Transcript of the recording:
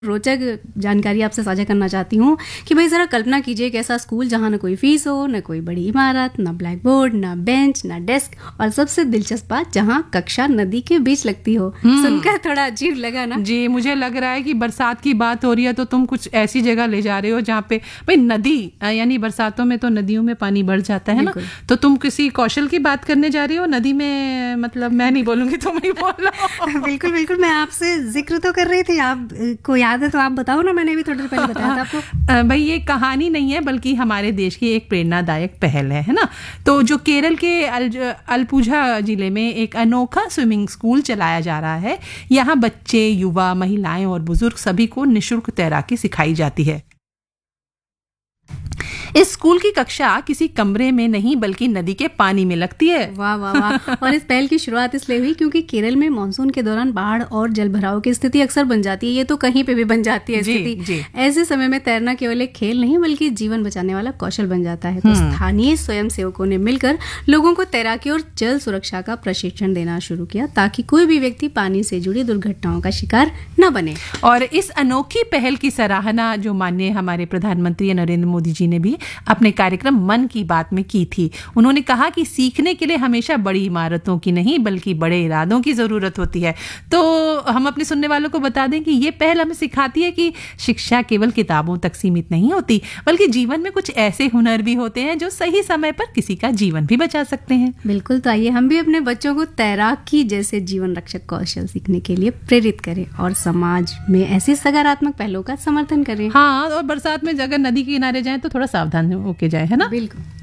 रोचक जानकारी आपसे साझा करना चाहती हूँ कि भाई ज़रा कल्पना कीजिए एक ऐसा स्कूल जहाँ न कोई फीस हो, न कोई बड़ी इमारत, न ब्लैक बोर्ड, न बेंच, न डेस्क, और सबसे दिलचस्प बात जहाँ कक्षा नदी के बीच लगती हो। सुनकर थोड़ा अजीब लगा ना? जी, मुझे लग रहा है कि बरसात की बात हो रही है तो तुम कुछ ऐसी जगह ले जा रहे हो जहाँ पे भाई नदी, यानी बरसातों में तो नदियों में पानी बढ़ जाता है ना, तो तुम किसी कौशल की बात करने जा रही हो नदी में। मतलब मैं नहीं बोलूंगी, तुम ही बोलो। बिल्कुल बिल्कुल, मैं आपसे जिक्र तो कर रही थी, आपको याद है तो आप बताओ ना। मैंने भी थोड़ी देर पहले बताया था आपको। भाई ये कहानी नहीं है बल्कि हमारे देश की एक प्रेरणादायक पहल है ना। तो जो केरल के अलपुझा जिले में एक अनोखा स्विमिंग स्कूल चलाया जा रहा है। यहाँ बच्चे, युवा, महिलाएं और बुजुर्ग सभी को निःशुल्क तैराकी सिखाई जाती है। इस स्कूल की कक्षा किसी कमरे में नहीं बल्कि नदी के पानी में लगती है। वाह वाह वाह। और इस पहल की शुरुआत इसलिए हुई क्योंकि केरल में मानसून के दौरान बाढ़ और जलभराव की स्थिति अक्सर बन जाती है। ये तो कहीं पे भी बन जाती है स्थिति। ऐसे समय में तैरना केवल एक खेल नहीं बल्कि जीवन बचाने वाला कौशल बन जाता है। तो स्थानीय स्वयंसेवकों ने मिलकर लोगों को तैराकी और जल सुरक्षा का प्रशिक्षण देना शुरू किया ताकि कोई भी व्यक्ति पानी से जुड़ी दुर्घटनाओं का शिकार न बने। और इस अनोखी पहल की सराहना जो माननीय हमारे प्रधानमंत्री नरेंद्र मोदी जी ने भी अपने कार्यक्रम मन की बात में की थी। उन्होंने कहा कि सीखने के लिए हमेशा बड़ी इमारतों की नहीं बल्कि बड़े इरादों की जरूरत होती है। तो हम अपने सुनने वालों को बता दें कि ये पहल हमें सिखाती है कि शिक्षा केवल किताबों तक सीमित नहीं होती बल्कि जीवन में कुछ ऐसे हुनर भी होते हैं जो सही समय पर किसी का जीवन भी बचा सकते हैं। बिल्कुल, तो आइए हम भी अपने बच्चों को तैराकी जैसे जीवन रक्षक कौशल सीखने के लिए प्रेरित करें और समाज में ऐसी सकारात्मक पहलों का समर्थन करें। हाँ, और बरसात में अगर नदी के किनारे जाएं तो थोड़ा सावधान होके जाए, है ना? बिल्कुल।